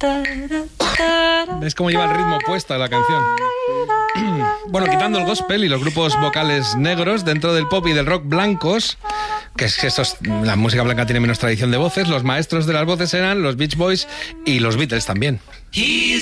¿Ves cómo lleva el ritmo puesto la canción? Bueno, quitando el gospel y los grupos vocales negros dentro del pop y del rock blancos, que es que la música blanca tiene menos tradición de voces, los maestros de las voces eran los Beach Boys y los Beatles también.